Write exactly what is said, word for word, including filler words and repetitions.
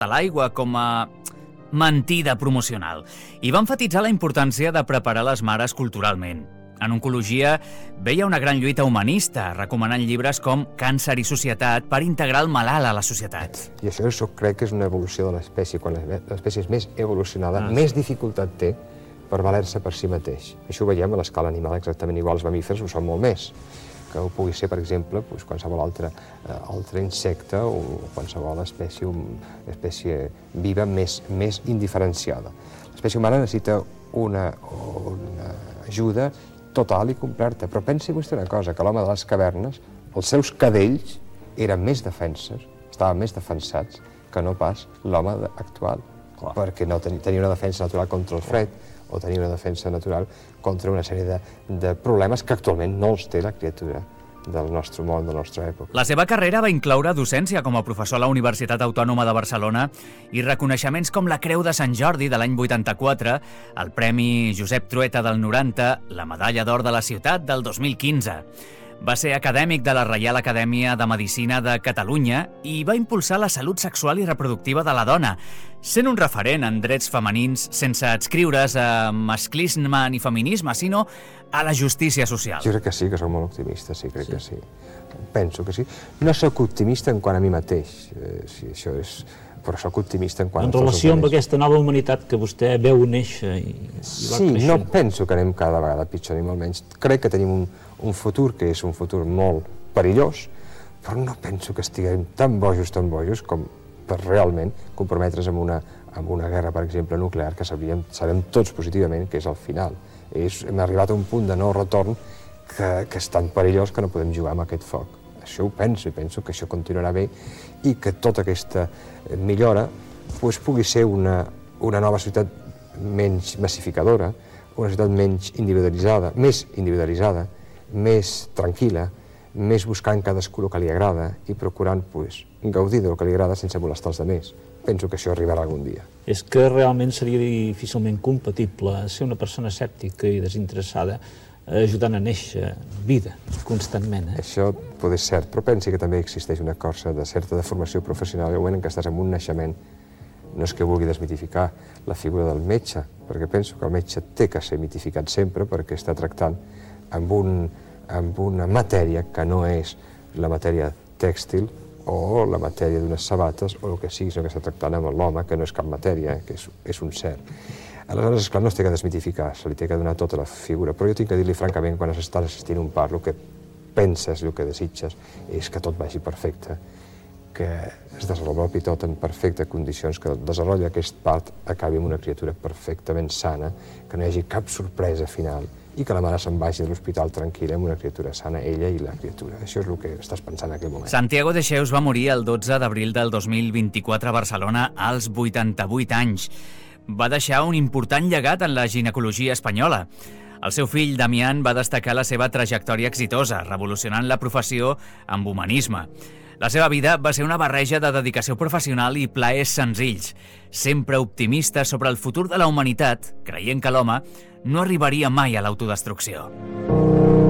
de l'aigua com a mentida promocional i va emfatitzar la importància de preparar les mares culturalment. En oncologia veia una gran lluita humanista, recomanant llibres com Càncer i societat per integrar el malalt a la societat. I això, això crec que és una evolució de l'espècie. Quan l'espècie és més evolucionada, ah, més dificultat té per valer-se per si mateix. Això ho veiem a l'escala animal exactament igual. Els mamífers ho són molt més, que ho pugui ser, per exemple, doncs, qualsevol altre, eh, altre insecte o qualsevol espècie, espècie viva més, més indiferenciada. L'espècie humana necessita una, una ajuda total i completa. Però pensi vostè una cosa, que l'home de les cavernes, els seus cadells eren més defenses, estaven més defensats que no pas l'home actual, clar, perquè no tenia, tenia una defensa natural contra el fred, o tenir una defensa natural contra una sèrie de, de problemes que actualment no els té la criatura del nostre món, de la nostra època. La seva carrera va incloure docència com a professor a la Universitat Autònoma de Barcelona i reconeixements com la Creu de Sant Jordi de l'any vuitanta-quatre, el Premi Josep Trueta del noranta, la Medalla d'Or de la Ciutat del dos mil quinze. Va ser acadèmic de la Reial Acadèmia de Medicina de Catalunya i va impulsar la salut sexual i reproductiva de la dona, sent un referent en drets femenins sense adscriure's a masclisme ni feminisme, sinó a la justícia social. Jo crec que sí, que soc molt optimista, sí, crec sí. que sí. Penso que sí. No soc optimista en quant a mi mateix, eh, sí, això és... però soc optimista en quant en relació amb aquesta nova humanitat que vostè veu néixer i, i va sí, creixent. No penso que anem cada vegada pitjor, ni molt menys. Crec que tenim un, un futur que és un futur molt perillós, però no penso que estiguem tan bojos, tan bojos, com per realment comprometre's amb una, amb una guerra, per exemple, nuclear, que sabíem, sabem tots positivament que és el final. És, hem arribat a un punt de no retorn que, que és tan perillós que no podem jugar amb aquest foc. Això ho penso, i penso que això continuarà bé i que tota aquesta millora doncs, pugui ser una, una nova societat menys massificadora, una societat menys individualitzada, més individualitzada, més tranquil·la, més buscant cadascú el que li agrada i procurant doncs, gaudir del que li agrada sense molestar els altres. Penso que això arribarà algun dia. És que realment seria difícilment compatible ser una persona escèptica i desinteressada ajudant a néixer vida constantment. Eh? Això pot ser cert, però pensi que també existeix una cosa de certa deformació professional. En el moment en què estàs en un naixement, no és que vulgui desmitificar la figura del metge, perquè penso que el metge té que ser mitificat sempre perquè està tractant amb, un, amb una matèria que no és la matèria tèxtil o la matèria d'unes sabates o el que sigui, sinó que està tractant amb l'home, que no és cap matèria, eh, que és, és un ser. Aleshores, esclar, no es té que desmitificar, se li té que donar tota la figura, però jo tinc que dir-li francament, quan estàs assistint a un part, el que penses, el que desitges, és que tot vagi perfecte, que es desenvolupi tot en perfectes condicions, que el desenvolupament d'aquest part acabi amb una criatura perfectament sana, que no hi hagi cap sorpresa final i que la mare se'n vagi de l'hospital tranquil·la amb una criatura sana, ella i la criatura. Això és el que estàs pensant en aquell moment. Santiago Dexeus va morir el dotze d'abril del dos mil vint-i-quatre a Barcelona als vuitanta-vuit anys. Va deixar un important llegat en la ginecologia espanyola. El seu fill, Damián, va destacar la seva trajectòria exitosa, revolucionant la professió amb humanisme. La seva vida va ser una barreja de dedicació professional i plaers senzills, sempre optimista sobre el futur de la humanitat, creient que l'home no arribaria mai a l'autodestrucció.